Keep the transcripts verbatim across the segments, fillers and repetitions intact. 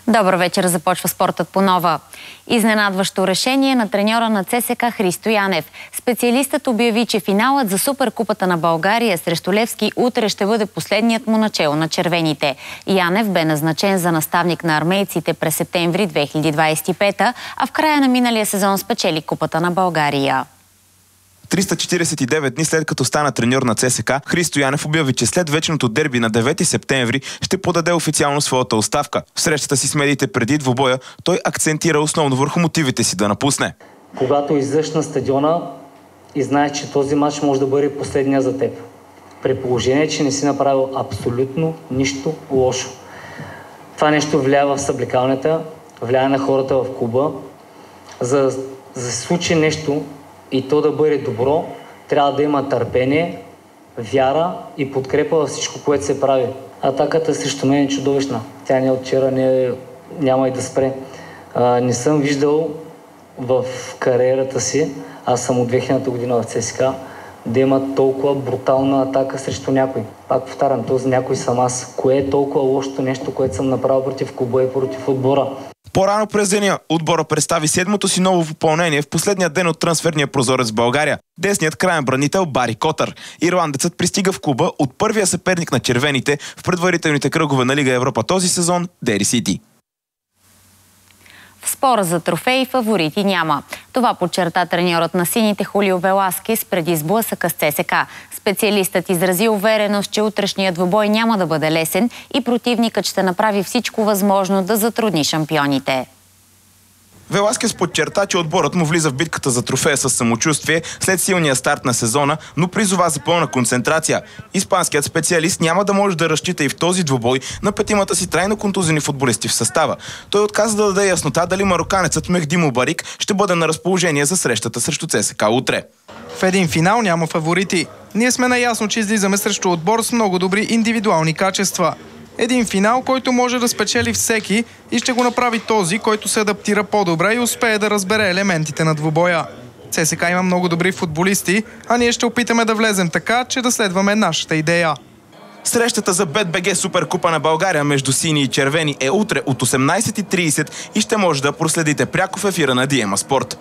Добър вечер, започва спортът по нова. Изненадващо решение на треньора на ЦСКА Христо Янев. Специалистът обяви, че финалът за Суперкупата на България срещу Левски утре ще бъде последният му начело на червените. Янев бе назначен за наставник на армейците през септември две хиляди двадесет и пета, а в края на миналия сезон спечели Купата на България. триста четиридесет и девет дни след като стана треньор на ЦСКА, Христо Янев обяви, че след вечерното дерби на девети септември ще подаде официално своята оставка. В срещата си с медиите преди двубоя той акцентира основно върху мотивите си да напусне. Когато излезеш на стадиона и знаеш, че този матч може да бъде последния за теб, при положение, че не си направил абсолютно нищо лошо. Това нещо влияе в съблекалнята, влияе на хората в клуба. За, за да се случи нещо и то да бъде добро, трябва да има търпение, вяра и подкрепа във всичко, което се прави. Атаката срещу мен е чудовищна. Тя не е от вчера, не е, няма и да спре. А, не съм виждал в кариерата си, аз съм от две хилядната година в ЦСКА, да има толкова брутална атака срещу някой. Пак повтарям, този някой съм аз. Кое е толкова лошото нещо, което съм направил против клуба и против отбора? По-рано през деня отбора представи седмото си ново попълнение в последния ден от трансферния прозорец в България. Десният краен бранител Бари Котър. Ирландецът пристига в клуба от първия съперник на червените в предварителните кръгове на Лига Европа този сезон – Дери Сити. В спора за трофеи фаворити няма. Това подчерта треньорът на сините Хулио Веласкес преди сблъсъка с ЦСКА. Специалистът изрази увереност, че утрешният двубой няма да бъде лесен и противникът ще направи всичко възможно да затрудни шампионите. Веласкес подчерта, че отборът му влиза в битката за трофея с самочувствие след силния старт на сезона, но призова за пълна концентрация. Испанският специалист няма да може да разчита и в този двубой на петимата си трайно контузени футболисти в състава. Той отказа да даде яснота дали мароканецът Мехди Мубарик ще бъде на разположение за срещата срещу ЦСКА утре. В един финал няма фаворити. Ние сме наясно, че излизаме срещу отбор с много добри индивидуални качества. Един финал, който може да спечели всеки и ще го направи този, който се адаптира по-добре и успее да разбере елементите на двубоя. ЦСКА има много добри футболисти, а ние ще опитаме да влезем така, че да следваме нашата идея. Срещата за БЕТ.БГ Суперкупа на България между сини и червени е утре от осемнадесет и тридесет и ще може да проследите пряко в ефира на Диема Спорт.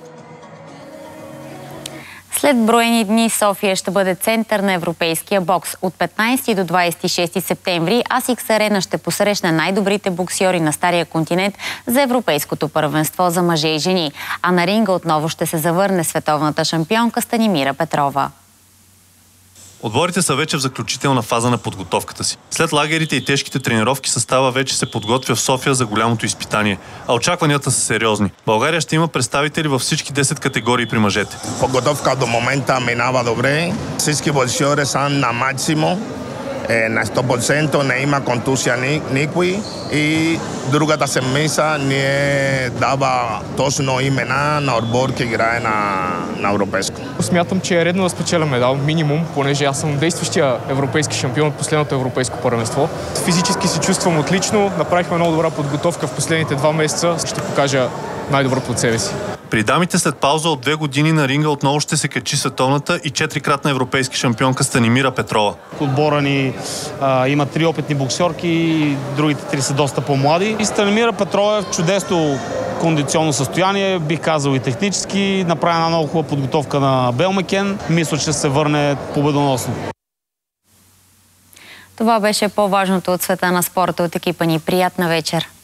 След броени дни София ще бъде център на европейския бокс. От петнадесети до двадесет и шести септември Асикс Арена ще посрещне най-добрите боксьори на Стария континент за европейското първенство за мъже и жени. А на ринга отново ще се завърне световната шампионка Станимира Петрова. Отборите са вече в заключителна фаза на подготовката си. След лагерите и тежките тренировки състава вече се подготвя в София за голямото изпитание. А очакванията са сериозни. България ще има представители във всички десет категории при мъжете. Подготовка до момента минава добре. Всички боксьори са на максимум. На сто процента не има контузия никой и другата седмица ние дава точно имена на отбор, който играе на, на европейско. Смятам, че е редно да спечеля медал, минимум, понеже аз съм действащия европейски шампион от последното европейско първенство. Физически се чувствам отлично, направихме много добра подготовка в последните два месеца. Ще покажа най-доброто от себе си. При дамите след пауза от две години на ринга отново ще се качи световната и четирикратна европейски шампионка Станимира Петрова. Отбора ни а, има три опитни боксерки и другите три са доста по-млади. И Станимира Петрова е в чудесно кондиционно състояние, бих казал и технически. Направи една много хубава подготовка на Белмекен. Мисля, че се върне победоносно. Това беше по-важното от света на спорта от екипа ни. Приятна вечер!